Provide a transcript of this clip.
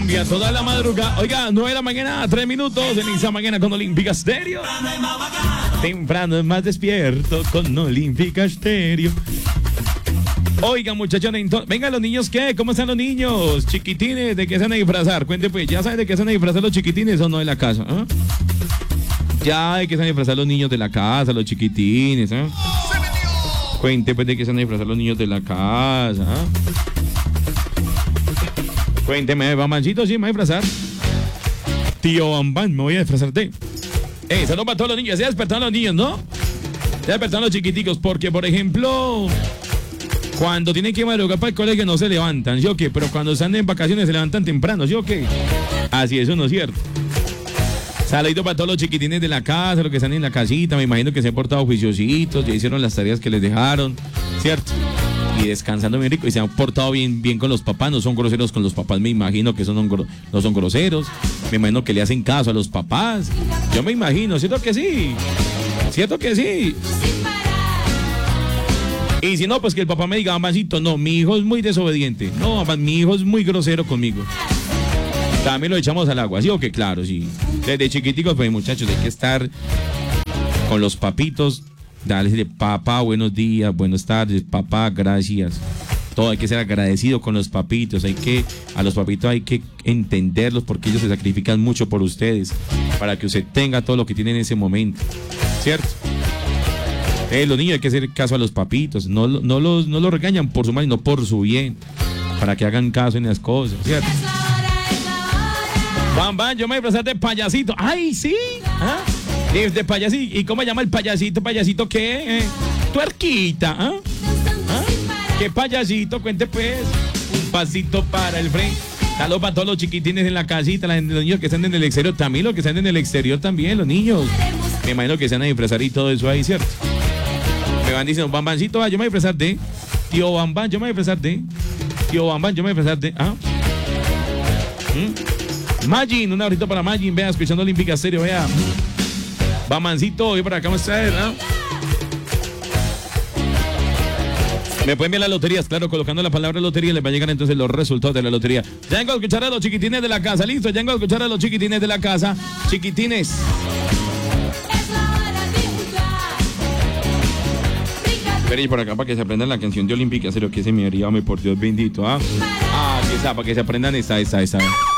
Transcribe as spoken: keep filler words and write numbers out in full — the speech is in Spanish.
Colombia, toda la madrugada. Oiga, nueve de la mañana, tres minutos en esa mañana con Olímpica Estéreo. Temprano es más despierto con Olímpica Estéreo. Oiga, muchachos, venga, los niños, ¿qué? ¿Cómo están los niños? Chiquitines, ¿de qué se van a disfrazar? Cuente pues, ¿ya saben de qué se van a disfrazar los chiquitines o no de la casa? ¿Eh? Ya, ¿de qué se van a disfrazar los niños de la casa, los chiquitines? ¿Eh? Cuente pues, ¿de qué se van a disfrazar los niños de la casa? ¿Eh? Cuénteme, Bambancito, sí, me voy a disfrazar. Tío Bambán, me voy a disfrazar de. Eh, saludos para todos los niños. Se despertaron los niños, ¿no? Se despertaron los chiquiticos, porque, por ejemplo, cuando tienen que madrugar para el colegio no se levantan, ¿sí o qué? Pero cuando están en vacaciones se levantan temprano, ¿sí o qué? Así, eso no es cierto. Saludito para todos los chiquitines de la casa, los que están en la casita. Me imagino que se han portado juiciositos, ya hicieron las tareas que les dejaron, ¿cierto? Y descansando bien rico, y se han portado bien, bien con los papás, no son groseros con los papás, me imagino que son no son groseros, me imagino que le hacen caso a los papás, yo me imagino, ¿cierto que sí? ¿Cierto que sí? Y si no, pues que el papá me diga, Bambancito, no, mi hijo es muy desobediente, no, mi hijo es muy grosero conmigo. También lo echamos al agua, ¿sí o qué? Claro, sí. Desde chiquiticos, pues muchachos, hay que estar con los papitos. Dale, de papá, buenos días, buenas tardes, papá, gracias. Todo hay que ser agradecido con los papitos, hay que, a los papitos hay que entenderlos porque ellos se sacrifican mucho por ustedes, para que usted tenga todo lo que tiene en ese momento, ¿cierto? Eh, los niños hay que hacer caso a los papitos, no, no, los, no los regañan por su mal, no por su bien, para que hagan caso en las cosas, ¿cierto? Bam, bam, yo me voy a disfrazar de payasito. ¡Ay, sí! ¿Ah? De, de payasito. ¿Y cómo se llama el payasito? ¿Payasito qué? Eh, tuerquita. ¿Ah? ¿Ah? ¿Qué payasito? Cuente pues. Un pasito para el frente. Saludos para todos los chiquitines en la casita, los niños que están en el exterior. También los que están en el exterior también, los niños. Me imagino que se van a disfrazar y todo eso ahí, ¿cierto? Me van diciendo, Bambancito, ah, yo me voy a disfrazar de. Tío Bambán, yo me voy a disfrazar de. Tío Bambán, yo me voy a disfrazar de. ¿Ah? ¿Mm? Magin, un abrito para Magin, vea, escuchando Olímpica Estéreo, vea. Bamancito, voy para acá, ¿cómo está él? ¿No? Me pueden ver las loterías, claro, colocando la palabra lotería les va a llegar entonces los resultados de la lotería. Ya vengo a escuchar a los chiquitines de la casa, listo, ya vengo a escuchar a los chiquitines de la casa. Chiquitines. Esperen por acá para que se aprendan la canción de Olímpica Estéreo, que se me haría, por Dios bendito, ¿ah? Ah, que está, para que se aprendan esta, esta, esta.